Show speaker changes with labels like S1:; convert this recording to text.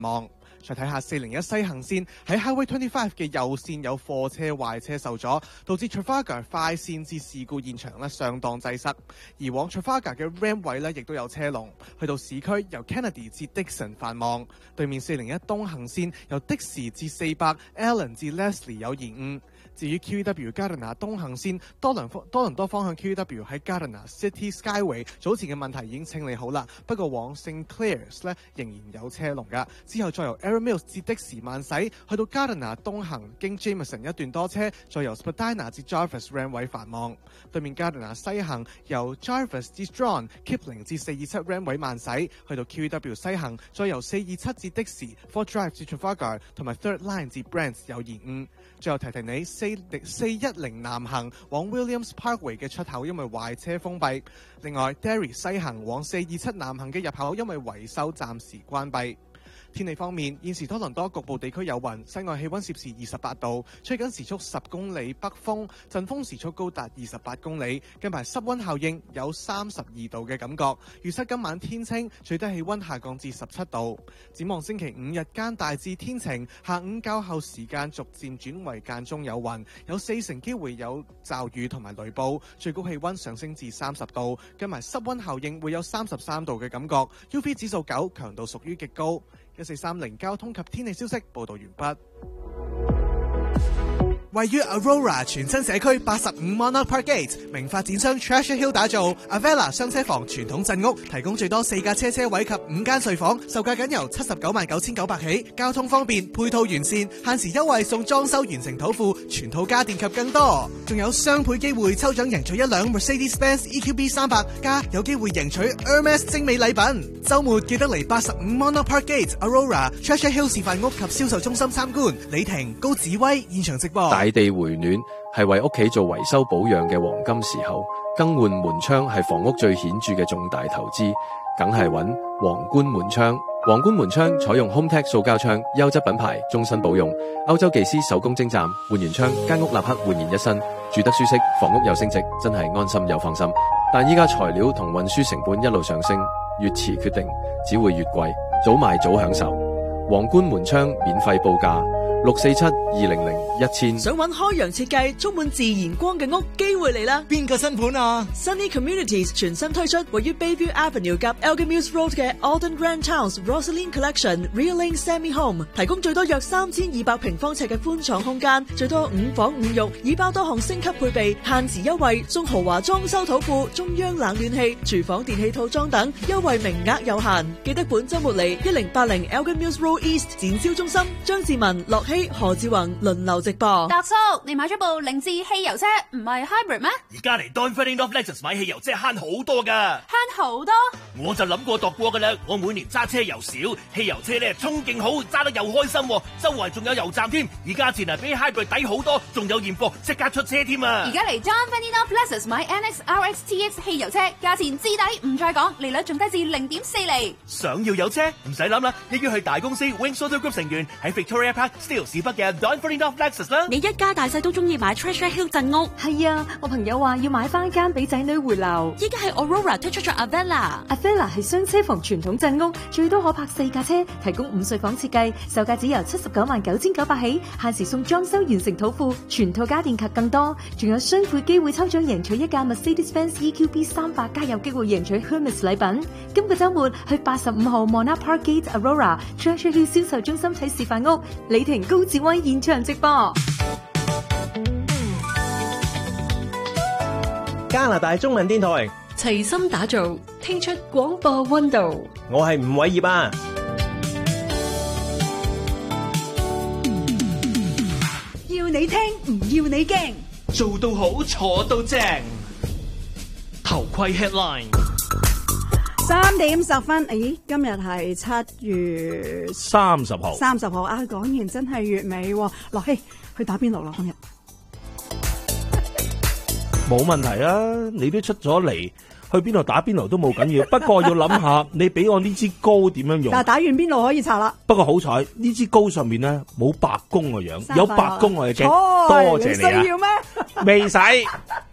S1: 望。再睇下401西行線喺 Highway 25嘅右線有貨車壞車受阻，導致 Trafalgar 快線至事故現場相當擠塞。而往 Trafalgar 嘅 Ramp 位亦都有車龍，去到市區由 Kennedy 至 Dixon 繁忙。對面401東行線由的士至400 Allen 至 Leslie 有延誤。至於 QEW Gardiner 東行線多倫多方向 QEW 喺 Gardiner City Skyway 早前嘅問題已經清理好啦，不過往 St Clairs 仍然有車龍㗎。之後再由 Arrow Mills 至的士慢駛，去到 Gardiner 東行經 Jameson 一段多車，再由 Spadina 至 Jarvis Ramp 位繁忙。對面 Gardiner 西行由 Jarvis 至 Strong Kipling 至427 Ramp 位慢駛，去到 QEW 西行再由427至的士 Fort Drive 至 Trafalgar 同埋 Third Line 至 Brent 有延誤。最後提提你410南行往 Williams Parkway 嘅出口因為壞車封閉。另外 Derry 西行往427南行嘅入口因為維修暫時關閉。天氣方面，現時多倫多局部地區有雲，室外氣溫攝氏28度，吹緊時速10公里北風，陣風時速高達28公里。近排濕溫效應有32度嘅感覺，預測今晚天清，最低氣溫下降至17度。展望星期5日間大致天晴，下午較後時間逐漸轉為間中有雲，有40%機會有驟雨同埋雷暴，最高氣溫上升至30度，近埋濕溫效應會有33度嘅感覺。UV 指數9，強度屬於極高。1430交通及天氣消息報道完畢。位於 Aurora 全新社區85 Monarch Park Gate， 名發展商 Treasure Hill 打造 Avella 雙車房傳統鎮屋，提供最多4架車位及5間睡房，售價僅由799900起，交通方便，配套完善，限時優惠送裝修完成土庫，全套家電及更多，仲有雙倍機會抽獎贏取一輛 Mercedes-Benz EQB 300，加有機會贏取 Hermes 精美禮品。週末記得嚟85 Monarch Park Gate Aurora Treasure Hill 示範屋及銷售中心參觀。李婷、高子威現場直播。
S2: 大地回暖係為屋企做維修保養嘅黃金時候，更換門窗係房屋最顯著嘅重大投資，梗係揾皇冠門窗。皇冠門窗採用 HomeTech 塑膠窗，優質品牌，終身保用。歐洲技師手工精湛，換完窗間屋立刻煥然一新，住得舒適，房屋又升值，真係安心又放心。但依家材料同運輸成本一路上升，越遲決定只會越貴，早買早享受。皇冠門窗免費報價。647-200-1000。
S3: 想揾開揚設計充滿自然光嘅屋，機會嚟啦！
S4: 邊個新盤啊？
S3: Sunny Communities 全新推出位於 Bayview Avenue 及 Elgin Mills Road 嘅 Alden Grand Towns Rosaline Collection Real Lane Semi Home， 提供最多約3200平方尺嘅寬敞空間，最多5房5浴，已包多項升級配備，限時優惠送豪華裝修土庫、中央冷暖氣、廚房電器套裝等，優惠名額有限，記得本週末嚟1080 Elgin Mills Road East 展銷中心，張志文、樂何志宏輪流直播。
S5: 達叔，你買咗部凌志汽油車，唔係 hybrid 咩？
S6: 而家嚟 Don Ferdinand Lexus 買汽油車慳好多噶，
S5: 慳好多。
S6: 我就諗過度過噶啦。我每年揸車又少，汽油車咧衝勁好，揸得又開心，周圍仲有油站添。而價錢比 hybrid 抵好多，仲有現貨，即刻出車添啊！
S5: 而家嚟 Don Ferdinand Lexus 買 NX RX TX 汽油車，價錢至抵唔再講，利率仲低至0.4厘。
S6: 想要有車唔使諗啦，一於去大公司 Wings Auto Group 成員喺 Victoria Park Steele 市北嘅 Don Ferdinand Lexus 啦。
S7: 你一家大細都中意買 Treasure Hill 鎮屋。
S8: 係啊，我朋友話要買翻間俾仔女回流。
S7: 依家係 Aurora 推出咗 Avella
S8: 係雙車房傳統鎮屋，最多可泊4架車，提供5睡房設計，售價只由799900起，限時送裝修完成土庫，全套家電及更多，仲有雙倍機會抽獎贏取一架 Mercedes-Benz EQB 300，加有機會贏取 Hermes 禮品。今個週末去85號 Monarch Park Gate Aurora Treasure Hill 銷售中心睇示範屋，李婷高志威現場直播。
S9: 加拿大中文電台
S7: 齊心打造，聽出廣播溫度。
S9: 我係吳偉業啊！
S10: 要你聽，唔要你驚，
S11: 做到好，坐到正。頭盔 headline。
S10: 3點10分，咦？今日係7月
S12: 30號。
S10: 30號啊！講完真係月尾喎，樂希去打邊爐咯，今日。
S12: 冇問題啊！你都出咗嚟，去邊度打邊爐都冇緊要。不過要諗下，你俾我呢支膏點樣用？
S10: 嗱，打完邊爐可以拆啦。
S12: 不過好彩呢支膏上面咧冇白宮個樣，有白宮我就驚。多謝你啊！
S10: 你需要咩？
S12: 未使。